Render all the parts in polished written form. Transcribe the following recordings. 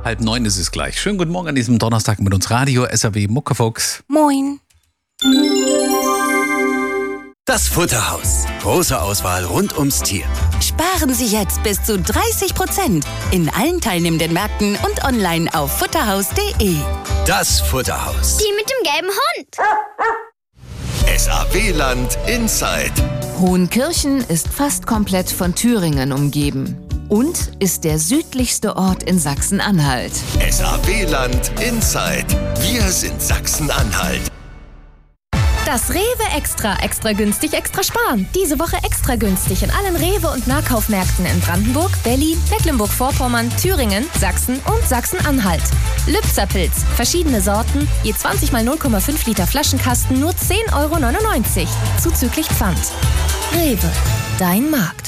8:30 ist es gleich. Schönen guten Morgen an diesem Donnerstag mit uns Radio SAW Muckefuchs. Moin. Das Futterhaus. Große Auswahl rund ums Tier. Sparen Sie jetzt bis zu 30% in allen teilnehmenden Märkten und online auf futterhaus.de. Das Futterhaus. Die mit dem gelben Hund. SAW-Land Inside. Hohenkirchen ist fast komplett von Thüringen umgeben und ist der südlichste Ort in Sachsen-Anhalt. SAW-Land Inside. Wir sind Sachsen-Anhalt. Das Rewe Extra. Extra günstig, extra sparen. Diese Woche extra günstig in allen Rewe- und Nahkaufmärkten in Brandenburg, Berlin, Mecklenburg-Vorpommern, Thüringen, Sachsen und Sachsen-Anhalt. Lübserpilz. Verschiedene Sorten. Je 20 mal 0,5 Liter Flaschenkasten nur 10,99 €. Zuzüglich Pfand. Rewe. Dein Markt.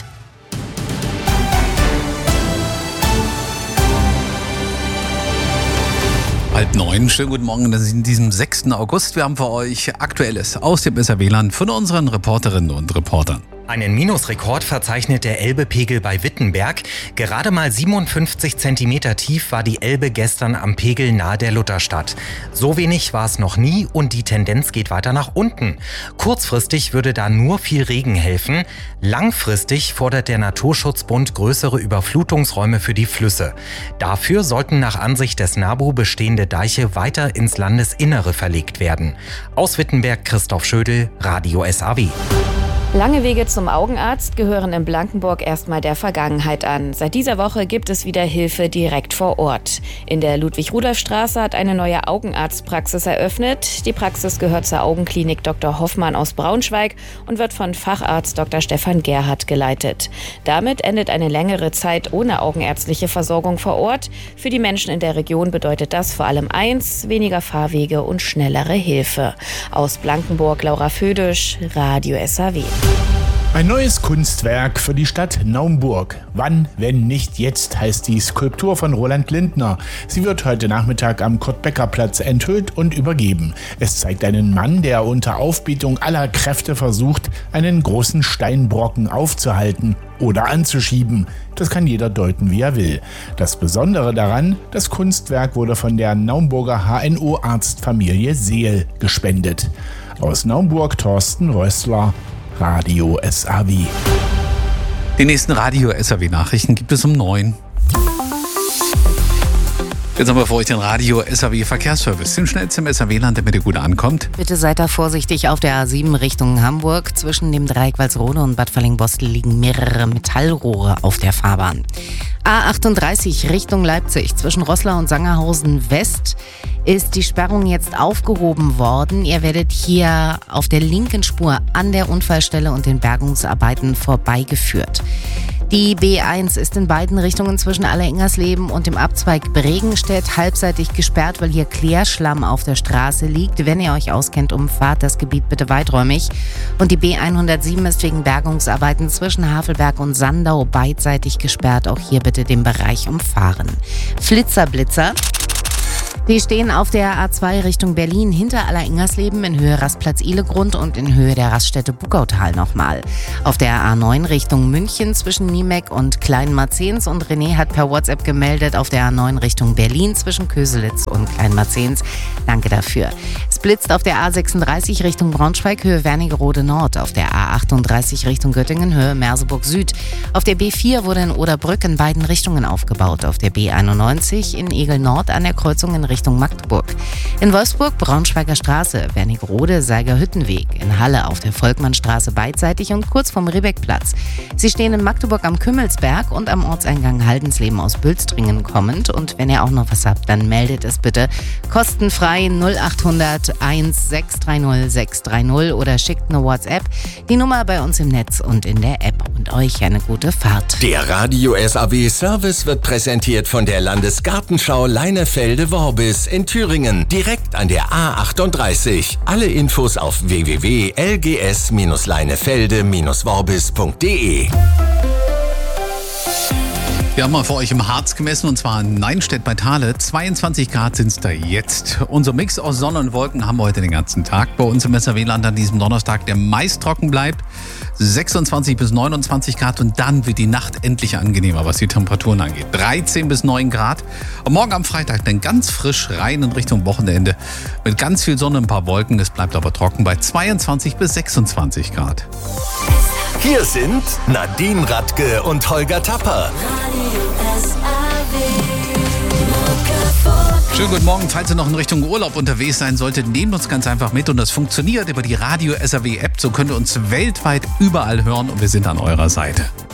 Halb 9. Schönen guten Morgen. Das ist in diesem 6. August. Wir haben für euch Aktuelles aus dem SAW-Land von unseren Reporterinnen und Reportern. Einen Minusrekord verzeichnet der Elbepegel bei Wittenberg. Gerade mal 57 Zentimeter tief war die Elbe gestern am Pegel nahe der Lutherstadt. So wenig war es noch nie und die Tendenz geht weiter nach unten. Kurzfristig würde da nur viel Regen helfen. Langfristig fordert der Naturschutzbund größere Überflutungsräume für die Flüsse. Dafür sollten nach Ansicht des NABU bestehende Deiche weiter ins Landesinnere verlegt werden. Aus Wittenberg Christoph Schödel, Radio SAW. Lange Wege zum Augenarzt gehören in Blankenburg erstmal der Vergangenheit an. Seit dieser Woche gibt es wieder Hilfe direkt vor Ort. In der Ludwig-Rudolf-Straße hat eine neue Augenarztpraxis eröffnet. Die Praxis gehört zur Augenklinik Dr. Hoffmann aus Braunschweig und wird von Facharzt Dr. Stefan Gerhardt geleitet. Damit endet eine längere Zeit ohne augenärztliche Versorgung vor Ort. Für die Menschen in der Region bedeutet das vor allem eins: weniger Fahrwege und schnellere Hilfe. Aus Blankenburg Laura Födisch, Radio SAW. Ein neues Kunstwerk für die Stadt Naumburg. Wann, wenn nicht jetzt, heißt die Skulptur von Roland Lindner. Sie wird heute Nachmittag am Kurt-Becker-Platz enthüllt und übergeben. Es zeigt einen Mann, der unter Aufbietung aller Kräfte versucht, einen großen Steinbrocken aufzuhalten oder anzuschieben. Das kann jeder deuten, wie er will. Das Besondere daran, das Kunstwerk wurde von der Naumburger HNO-Arztfamilie Seel gespendet. Aus Naumburg Thorsten Rössler, Radio SAW. Die nächsten Radio SAW-Nachrichten gibt es um 9. Jetzt haben wir für euch den Radio SAW Verkehrsservice. Den schnellsten im SAW-Land, damit ihr gut ankommt. Bitte seid da vorsichtig auf der A7 Richtung Hamburg. Zwischen dem Dreieck Walsrode und Bad Fallingbostel liegen mehrere Metallrohre auf der Fahrbahn. A38 Richtung Leipzig. Zwischen Roßla und Sangerhausen West ist die Sperrung jetzt aufgehoben worden. Ihr werdet hier auf der linken Spur an der Unfallstelle und den Bergungsarbeiten vorbeigeführt. Die B1 ist in beiden Richtungen zwischen Aller-Ingersleben und dem Abzweig Bregenstedt halbseitig gesperrt, weil hier Klärschlamm auf der Straße liegt. Wenn ihr euch auskennt, umfahrt das Gebiet bitte weiträumig. Und die B107 ist wegen Bergungsarbeiten zwischen Havelberg und Sandau beidseitig gesperrt. Auch hier bitte den Bereich umfahren. Flitzer. Die stehen auf der A2 Richtung Berlin hinter Aller-Ingersleben in Höhe Rastplatz-Ihlegrund und in Höhe der Raststätte Buckautal nochmal. Auf der A9 Richtung München zwischen Niemeck und Kleinmarzens und René hat per WhatsApp gemeldet auf der A9 Richtung Berlin zwischen Köselitz und Kleinmarzens. Danke dafür. Es blitzt auf der A36 Richtung Braunschweig Höhe Wernigerode Nord, auf der A38 Richtung Göttingen Höhe Merseburg Süd. Auf der B4 wurde in Oderbrück in beiden Richtungen aufgebaut. Auf der B91 in Egel Nord an der Kreuzung in Richtung Magdeburg. In Wolfsburg Braunschweiger Straße, Wernigerode, Seiger-Hüttenweg. In Halle auf der Volkmannstraße beidseitig und kurz vom Riebeckplatz. Sie stehen in Magdeburg am Kümmelsberg und am Ortseingang Haldensleben aus Bülstringen kommend. Und wenn ihr auch noch was habt, dann meldet es bitte kostenfrei 0800 1630 630 oder schickt eine WhatsApp. Die Nummer bei uns im Netz und in der App. Und euch eine gute Fahrt. Der Radio SAW Service wird präsentiert von der Landesgartenschau Leinefelde-Worbis in Thüringen, direkt an der A38. Alle Infos auf www.lgs-leinefelde-worbis.de. Wir haben mal für euch im Harz gemessen, und zwar in Neinstedt bei Thale. 22 Grad sind es da jetzt. Unser Mix aus Sonne und Wolken haben wir heute den ganzen Tag bei uns im SAW-Land an diesem Donnerstag, der meist trocken bleibt. 26 bis 29 Grad und dann wird die Nacht endlich angenehmer, was die Temperaturen angeht. 13 bis 9 Grad. Und morgen am Freitag dann ganz frisch rein in Richtung Wochenende mit ganz viel Sonne, ein paar Wolken. Es bleibt aber trocken bei 22 bis 26 Grad. Hier sind Nadine Radke und Holger Tapper. Schönen guten Morgen, falls ihr noch in Richtung Urlaub unterwegs sein solltet, nehmt uns ganz einfach mit und das funktioniert über die Radio SAW App. So könnt ihr uns weltweit überall hören und wir sind an eurer Seite.